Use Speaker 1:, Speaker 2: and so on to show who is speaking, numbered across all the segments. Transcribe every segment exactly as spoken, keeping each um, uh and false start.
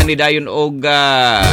Speaker 1: ni dayon og uh,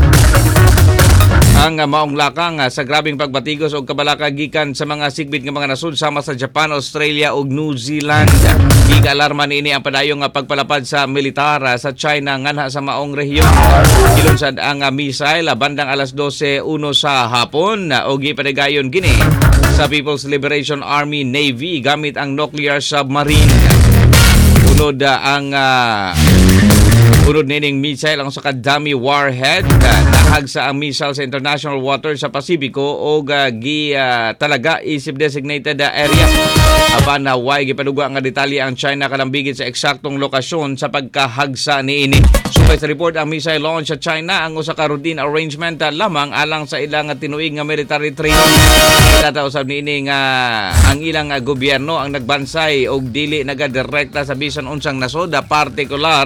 Speaker 1: ang uh, maong lakang uh, sa grabing pagbatigos og kabalaka gikan sa mga sigbit nga mga nasud sama sa Japan, Australia ug New Zealand. Giga-alarma niini ang padayong uh, pagpalapad sa militar uh, sa China nganha sa maong rehiyon. Gilunsad ang uh, missile uh, bandang alas dose uno sa hapon uh, og gipadayon kini sa People's Liberation Army Navy gamit ang nuclear submarine. Unod uh, ang uh, Unod nining missile ang sa kadami warhead uh, nahag sa ang missile sa international water sa Pasipiko o uh, gi uh, talaga isip designated uh, area. Apan na uh, way gipaduga nga detalye ang China kalambigit sa eksaktong lokasyon sa pagkahagsa niini. Supay sa report ang missile launch sa China ang usa ka routine arrangement uh, lamang alang sa ilang uh, tinuig nga military training. Tatausab niini nga ang ilang uh, gobyerno ang nagbansay og dili nagadirekta sa bisan unsang nasod partikular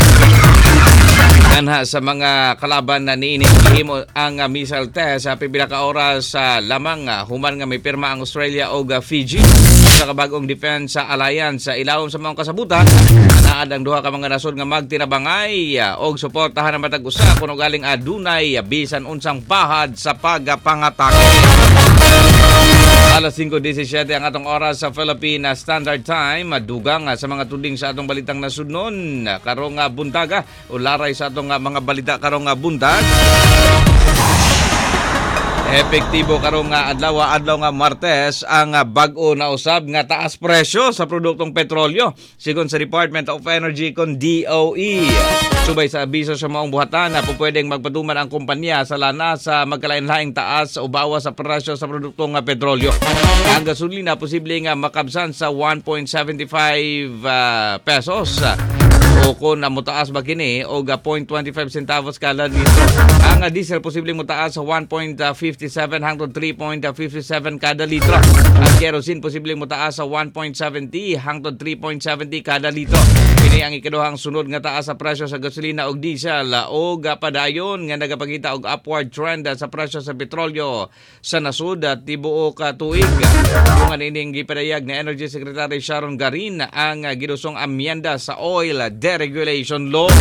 Speaker 1: kanha sa mga kalaban na niini. Himo ang uh, missile test sa uh, pipila ka oras sa uh, lamang uh, human nga may pirma ang Australia o uh, Fiji sa kabagong defense uh, alliance sa uh, ilawom sa mga kasabutan. Anaad ang duha ka mga nasod nga magtinabangay uh, og suportahan ang matag usa kuno galing adunay uh, bisan unsang pahad sa pagpangatake. Alas singko disesyete ang atong oras sa Philippine Standard Time. Dugang sa mga tuding sa atong balitang nasudnon karong buntaga o laray sa atong mga balita karong buntag. Epektibo karong adlaw adlaw nga Martes ang bag-o na usab nga taas presyo sa produktong petrolyo sigon sa Department of Energy kon D O E. Subay sa abiso sa maong buhatan na pupwedeng magpatuman ang kumpanya sa lana sa magkalain-laing taas o bawas sa presyo sa produktong petrolyo. Ang gasolina posible nga makabsan sa one point seven five uh, pesos. O kung mutaas ba kini o zero point two five centavos kada litro. Ang diesel posibleng mutaas sa one point five seven hangtod three point five seven kada litro. Ang kerosene posibleng mutaas sa one point seven zero hangtod three point seven zero kada litro. Kini ang ikaduhang sunod nga taas sa presyo sa gasolina ug diesel o padayon nga nagapakita og upward trend sa presyo sa petrolyo sa nasud tibuok ka tuig. Kung aning gipadayag na Energy Secretary Sharon Garin ang gidusong amyenda sa oil deregulation law.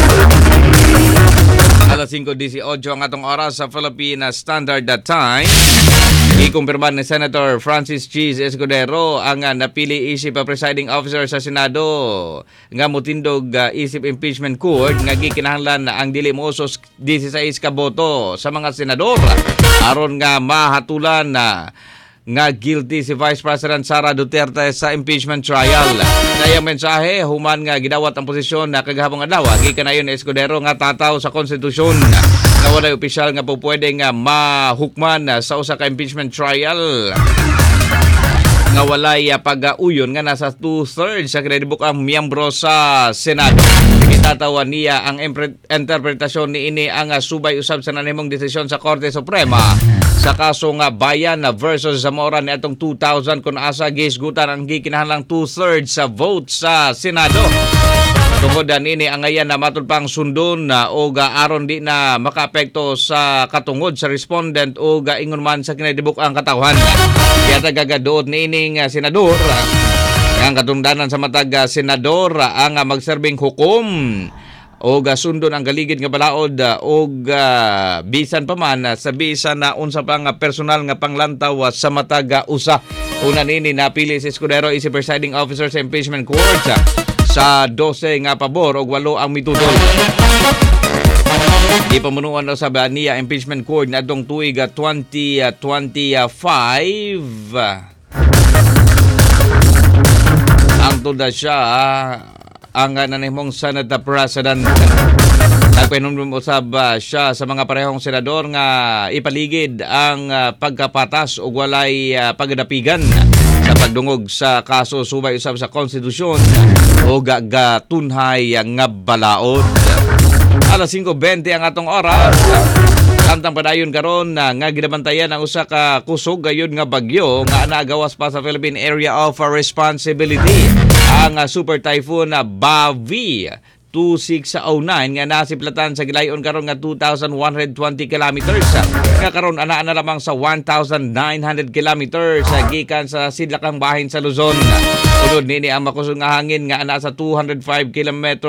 Speaker 1: Alas singko dieciocho ang atong oras sa Philippine Standard Time. Ikumpirma ni Senator Francis Cheese Escudero ang uh, napili isip uh, presiding officer sa Senado nga mutindog uh, isip impeachment court nga gikinahanglan na ang dili mosos sixteen ka boto sa mga senador aron nga mahatulan na uh, nga guilty si Vice President Sara Duterte sa impeachment trial. Dayang mensahe human nga gidawat ang posisyon na kagahapon adlaw gikanayon ni Escudero nga tataw sa konstitusyon nga walay opisyal nga pupwede nga mahukman sa usa ka impeachment trial nga walay pag-uyon nga nasa two-thirds sa kinadibuk ang miyembro sa Senado. Gitatawan niya ang interpretasyon ni ini ang subay usab sa nanimong desisyon sa Korte Suprema sa kaso nga Bayan versus Zamora ni atong two thousand kung asa gisgutan ang gikinahanglang two-thirds sa vote sa Senado. Tungod nini ang ayan na matud pang sundon na o aron di na makaapekto sa katungod sa respondent o ingon man sa kinadibuk ang katawhan. Kaya tagagadood nining senador ang katungdanan sa matag senador ang magserbing hukom o sundon ang galigid nga balaod o bisan pa man sa bisan na unsa pang personal nga panglantaw sa matag usa. Una nini napili si Escudero isip presiding officer sa impeachment court sa twelve nga pabor o walo ang mitudol. Di pamunuan daw sa niya impeachment court na adtong tuig twenty twenty-five. Ang tuda siya ang nanihmong Senate President. Nagpahinumdum usab siya sa mga parehong senador nga ipaligid ang pagkapatas o walay pagdapigan sa pagdungog sa kaso subay usab sa konstitusyon o gagatunhay nga balaod. Alas singko twenty ang atong oras. Samtang padayon karon na nga ginabantayan ang usa ka kusog gayud nga bagyo nga naagawas pa sa Philippine Area of Responsibility ang Super Typhoon Bavi twenty-six oh nine nga nasiplatan sa gilayon karon nga two thousand one hundred twenty kilometers nga karon ana na lamang sa one thousand nine hundred kilometers sa gikan sa sidlakang bahin sa Luzon. Unod nini ang makusog nga hangin nga ana sa two hundred five kilometers